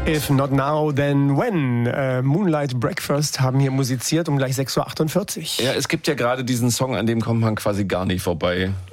If Not Now, Then When. Moonlight Breakfast haben hier musiziert um gleich 6.48 Uhr. Ja, es gibt ja gerade diesen Song, an dem kommt man quasi gar nicht vorbei.